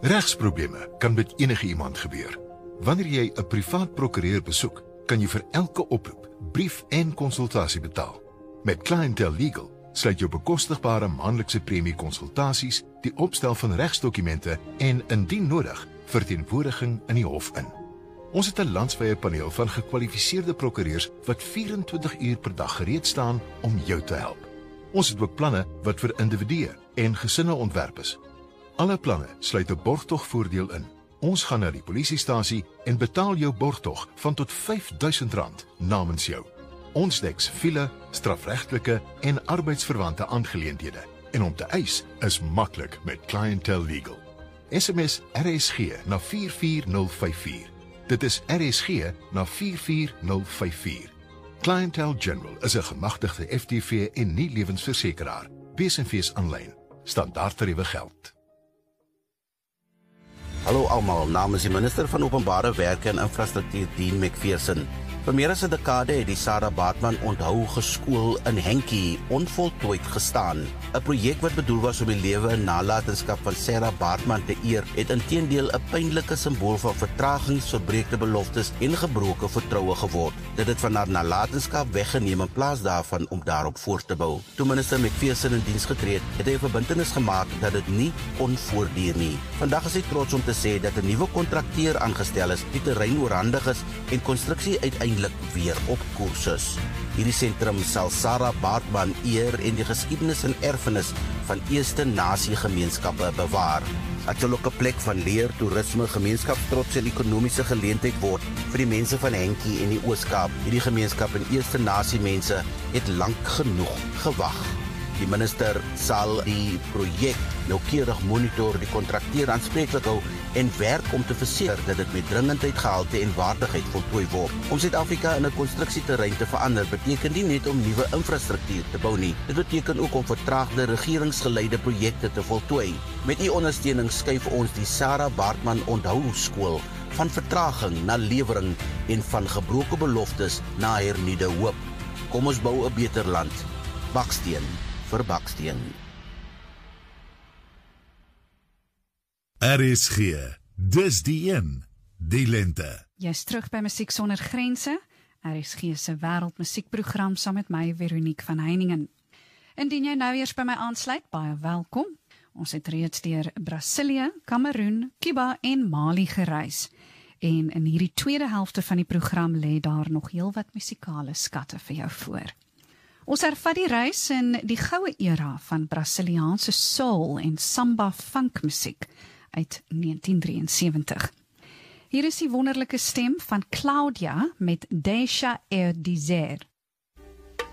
Regsprobleme kan met enige iemand gebeur. Wanneer jy 'n privaat prokureur besoek, kan jy vir elke oproep, brief en konsultasie betaal. Met Clientele Legal sluit jou bekostigbare maandelikse premie konsultasies, die opstel van regsdokumente en, indien nodig, verteenwoordiging in die hof in. Ons het 'n landwyse paneel van gekwalifiseerde prokureurs wat 24 uur per dag gereed staan om jou te help. Ons het ook planne wat vir individue en gesinne ontwerp is. Alle planne sluit 'n borgtogvoordeel in. Ons gaan na die polisiestasie en betaal jou borgtog van tot R5.000 namens jou. Ons dek siviele, strafregtelike en arbeidsverwante aangeleenthede. En om te eis is maklik met Clientele Legal. SMS RSG na 44054. Dit is RSG na 44054. Clientele General is 'n gemagtigde FTV en nie lewensversekeraar. Wees en fees aanlyn. Standaardtariewe geld. Hallo almal, namens die minister van Openbare Werke en Infrastruktuur, Dean McPherson. Vir meer as 'n dekade het die Sarah Baartman Onthou Geskool in Henkie onvoltooid gestaan. 'n Projek wat bedoel was om die lewe en nalatenskap van Sarah Baartman te eer, het inteendeel 'n pynlike simbool van vertragings, verbreekte beloftes en gebroke vertroue geword. Dit het van haar nalatenskap weggeneem in plaas daarvan om daarop voort te bou. Toe minister McPherson in diens getree het hy 'n verbintenis gemaak dat dit nie kon voortduur nie. Vandag is hy trots om te sê dat 'n nuwe kontrakteur aangestel is, die terrein oorhandig is en konstruksie uiteindelik weer op koers is. Hierdie sentrum sal Sarah Baartman eer en die geskiedenis en erfenis van Eerste Nasie gemeenskappe bewaar. Dit sal ook 'n plek van leer, toerisme, gemeenskapstrots en ekonomiese geleentheid word vir die mense van Henkie en die Oos-Kaap. Hierdie gemeenskap en Eerste Nasie mense het lank genoeg gewag. Die minister sal die projek noukeurig monitor, die kontrakteur aanspreeklik hou en werk om te verseker dat dit met dringendheid, gehalte en waardigheid voltooi word. Om Suid-Afrika in 'n konstruksieterrein te verander beteken nie net om nuwe infrastruktuur te bou nie. Dit beteken ook om vertraagde regeringsgeleide projekte te voltooi. Met u ondersteuning skuif ons die Sarah Baartman Onthou Skool van vertraging na lewering en van gebroke beloftes na hernuide hoop. Kom ons bou 'n beter land. Baksteen vir baksteen. RSG, dis die een, die lente. Jy is terug by Musiek Sonder Grense, RSG se wêreldmusiekprogram saam met my, Veronique van Heiningen. Indien jy nou eers by my aansluit, baie welkom. Ons het reeds deur Brasilië, Kameroen, Cuba en Mali gereis. En in hierdie tweede helfte van die program lê daar nog heelwat musikale skatte vir jou voor. Ons hervat die reis in die goue era van Brasiliaanse soul en samba funkmusiek uit 1973. Hier is die wonderlike stem van Cláudia met Deixa eu dizer.